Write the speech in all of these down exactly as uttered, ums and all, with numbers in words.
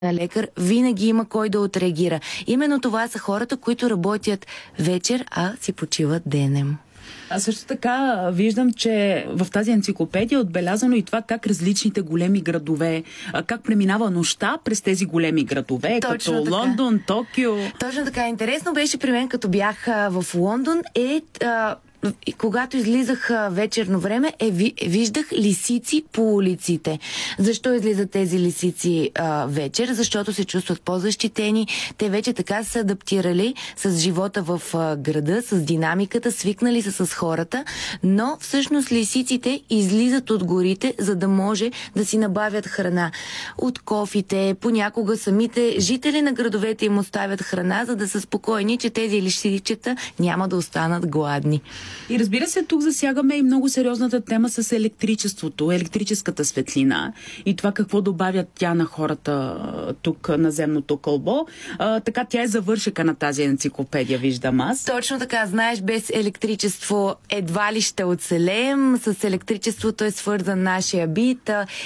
лекар, винаги има кой да отреагира. Именно това са хората, които работят вечер, а си почиват денем. А също така виждам, че в тази енциклопедия е отбелязано и това как различните големи градове, как преминава нощта през тези големи градове, Точно като така. Лондон, Токио. Точно така. Интересно беше при мен, като бях в Лондон, е... А... И когато излизах вечерно време, е, ви, виждах лисици по улиците. Защо излизат тези лисици а, вечер? Защото се чувстват по-защитени. Те вече така са адаптирали с живота в а, града, с динамиката, свикнали са с хората, но всъщност лисиците излизат от горите, за да може да си набавят храна. От кофите, понякога самите жители на градовете им оставят храна, за да са спокойни, че тези лисичета няма да останат гладни. И разбира се, тук засягаме и много сериозната тема с електричеството, електрическата светлина и това какво добавят тя на хората тук на земното кълбо. А, така тя е завършека на тази енциклопедия, виждам аз. Точно така. Знаеш, без електричество едва ли ще оцелеем. С електричеството е свързан нашия бит,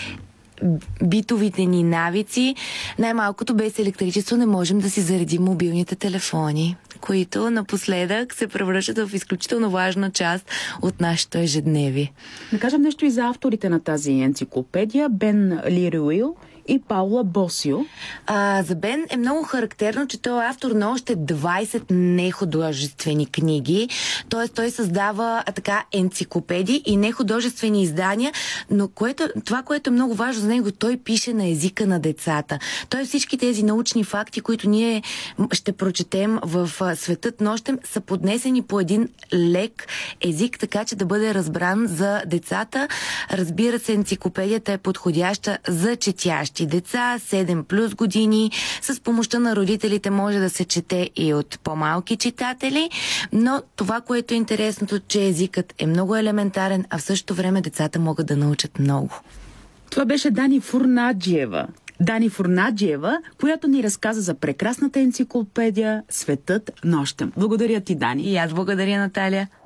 битовите ни навици. Най-малкото без електричество не можем да си заредим мобилните телефони, които напоследък се превръщат в изключително важна част от нашето ежедневие. Да кажем нещо и за авторите на тази енциклопедия. Бен Лируил и Паула Босио. А, за Бен е много характерно, че той е автор на още двайсет нехудожествени книги. Т.е. той създава а, така енциклопедии и нехудожествени издания, но което, това, което е много важно за него, той пише на езика на децата. Той всички тези научни факти, които ние ще прочетем в а, Светът нощем, са поднесени по един лек език, така че да бъде разбран за децата. Разбира се, енциклопедията е подходяща за четящи деца, седем плюс години. С помощта на родителите може да се чете и от по-малки читатели, но това, което е интересното, че езикът е много елементарен, а в същото време децата могат да научат много. Това беше Дани Фурнаджиева. Дани Фурнаджиева, която ни разказа за прекрасната енциклопедия Светът нощем. Благодаря ти, Дани. И аз благодаря, Наталия.